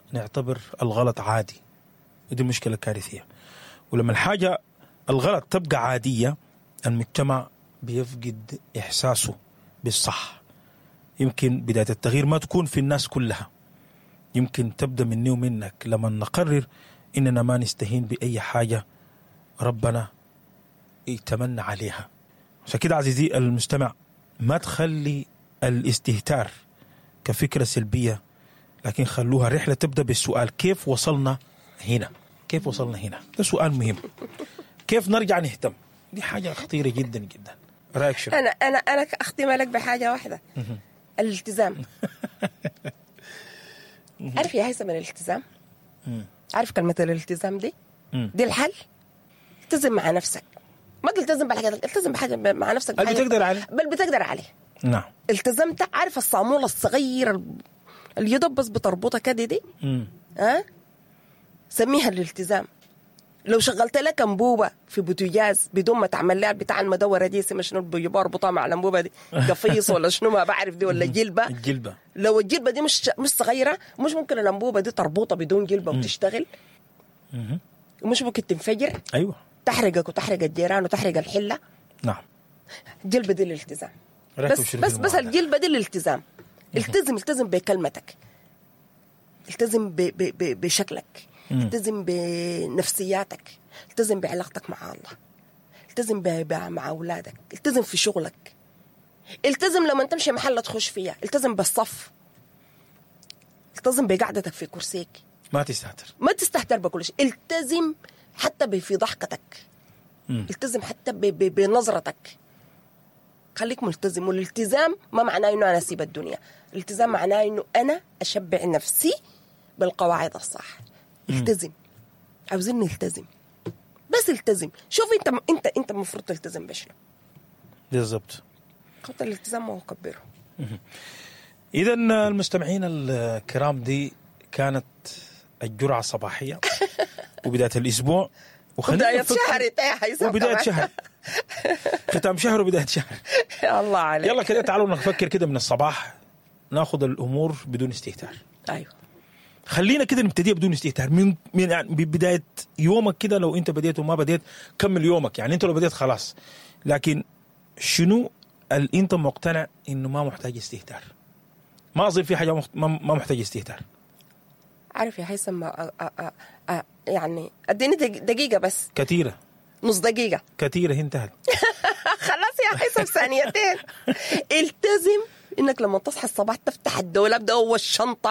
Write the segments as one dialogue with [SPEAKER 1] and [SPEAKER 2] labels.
[SPEAKER 1] نعتبر الغلط عادي، ودي مشكلة كارثية. ولما الحاجة الغلط تبقى عادية المجتمع بيفقد إحساسه بالصح. يمكن بداية التغيير ما تكون في الناس كلها، يمكن تبدأ مني ومنك لما نقرر إننا ما نستهين بأي حاجة ربنا يتمنى عليها. عشان كده عزيزي المستمع ما تخلي الاستهتار كفكرة سلبية، لكن خلوها رحلة تبدأ بالسؤال كيف وصلنا هنا؟ كيف وصلنا هنا؟ ده سؤال مهم. كيف نرجع نهتم؟ دي حاجة خطيرة جدا جدا. رأيك شو؟
[SPEAKER 2] أنا أختم لك بحاجة واحدة. الالتزام. عارف يا هيثم الالتزام؟ عارف كلمة الالتزام دي الحل. التزم مع نفسك، ما تلتزم بحاجة، التزم بحاجة مع نفسك
[SPEAKER 1] بل بتقدر عليه،
[SPEAKER 2] بل بتقدر عليه.
[SPEAKER 1] نعم.
[SPEAKER 2] التزمت. عارف الصامولة الصغيرة اللي يدب بس بتربطها كده دي سميها الالتزام. لو شغلت لك انبوبه في بوتجاز بدون ما تعمل لها بتاع المدوره دي اسمها شنو بربطها مع الانبوبه دي قفيص ولا شنو ما بعرف دي ولا جلبه. لو الجلبه دي مش صغيره مش ممكن الانبوبه دي تربطها بدون جلبه وتشتغل. ومش ممكن تنفجر.
[SPEAKER 1] ايوه.
[SPEAKER 2] تحرقك وتحرق الجيران وتحرق الحله.
[SPEAKER 1] نعم.
[SPEAKER 2] الجلبه دي الالتزام. بس الجلبه دي الالتزام. التزم بكلمتك، التزم بشكلك، التزم بنفسياتك، التزم بعلاقتك مع الله، التزم مع أولادك، التزم في شغلك، التزم لما تمشي محل تخش فيها، التزم بالصف، التزم بقعدتك في كرسيك.
[SPEAKER 1] ما تستهتر
[SPEAKER 2] بكل شيء. التزم حتى في ضحكتك. التزم حتى بنظرتك. خليك ملتزم. والالتزام ما معناه إنه أنا أسيب الدنيا. الالتزام معناه إنه أنا أشبع نفسي بالقواعد الصح. التزم. عاوزين نلتزم، بس التزم. شوف انت المفروض تلتزم بشنو
[SPEAKER 1] بالضبط.
[SPEAKER 2] خط الالتزام وكبره.
[SPEAKER 1] اذا المستمعين الكرام دي كانت الجرعه الصباحيه وبدايه الاسبوع
[SPEAKER 2] وبدايه شهر
[SPEAKER 1] وبدايه شهر ختام شهر وبدايه شهر.
[SPEAKER 2] الله عليك.
[SPEAKER 1] يلا كده تعالوا نفكر كده من الصباح، ناخذ الامور بدون استهتار.
[SPEAKER 2] ايوه.
[SPEAKER 1] خلينا كده نبتدي بدون استهتار من يعني ببداية يومك كده. لو انت بديت وما بديت كمل يومك، يعني انت لو بديت خلاص، لكن شنو اللي انت مقتنع انه ما محتاج استهتار؟ ما اظن في حاجة ما محتاج استهتار.
[SPEAKER 2] عارف يا هيثم يعني اديني دقيقة بس.
[SPEAKER 1] كثيرة.
[SPEAKER 2] نص دقيقة.
[SPEAKER 1] كثيرة انتهت.
[SPEAKER 2] خلاص يا هيثم ثانيتين. التزم انك لما تصحى الصباح تفتح الدولاب ده والشنطة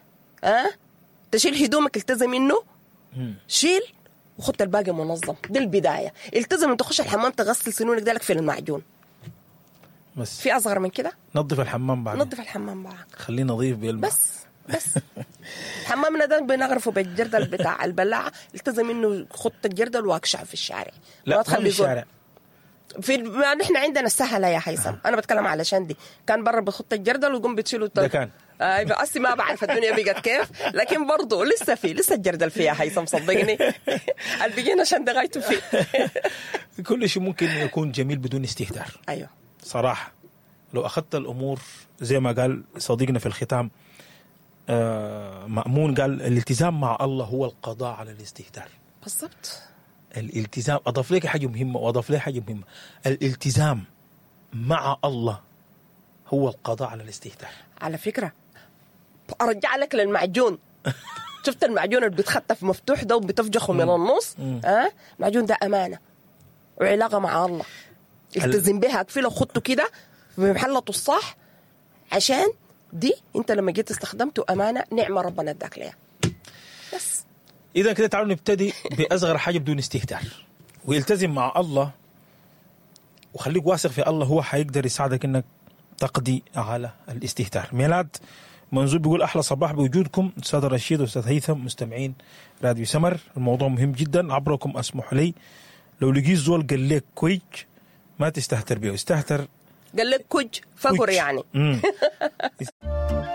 [SPEAKER 2] تشيل هدومك. التزم انه شيل وخد الباقي منظم. دي البدايه. التزم انت تخش الحمام تغسل سنونك دالك في المعجون.
[SPEAKER 1] بس
[SPEAKER 2] في اصغر من كده؟
[SPEAKER 1] نظف الحمام بعد.
[SPEAKER 2] نظف الحمام بعد.
[SPEAKER 1] خليه نظيف بالماء.
[SPEAKER 2] بس حمامنا ده بنغرفه بالجردل بتاع البلاعه. التزم انه خد الجردل واكشع في الشارع.
[SPEAKER 1] لا تخلي الشارع.
[SPEAKER 2] نحن عندنا السهله يا هيثم. انا بتكلم علشان دي كان برا بخط الجردل وقوم بتشيله.
[SPEAKER 1] ده كان
[SPEAKER 2] أصلي ما بعرف الدنيا بقت كيف، لكن برضو لسه الجردل فيها هيثم صدقني. البيجين عشان دغايته فيه.
[SPEAKER 1] كل شيء ممكن يكون جميل بدون استهتار.
[SPEAKER 2] أيوه
[SPEAKER 1] صراحة لو أخذت الأمور زي ما قال صديقنا في الختام مأمون، قال الالتزام مع الله هو القضاء على الاستهتار.
[SPEAKER 2] بالضبط.
[SPEAKER 1] الالتزام أضاف لك حاجة مهمة وأضاف لي حاجة مهمة. الالتزام مع الله هو القضاء على الاستهتار.
[SPEAKER 2] على فكرة أرجع لك للمعجون. شفت المعجون اللي بتخطف مفتوح ده وبتفجخه من النص؟ المعجون ده أمانة وعلاقة مع الله. التزم بها. أكفله خطه كده بمحلته الصح، عشان دي أنت لما جيت استخدمته أمانة نعمة ربنا اداك ليها. بس
[SPEAKER 1] إذا كده تعالوا نبتدي بأصغر حاجة بدون استهتار، ويلتزم مع الله وخليك واثق في الله. هو حيقدر يساعدك إنك تقضي على الاستهتار. ميلاد منزول بيقول أحلى صباح بوجودكم أستاذ رشيد وأستاذ هيثم مستمعين راديو سمر. الموضوع مهم جدا. عبركم أسمح لي لو لقيت زول قال لك كويج ما تستهتر بيه. استهتر
[SPEAKER 2] قال لك كوج فقر يعني.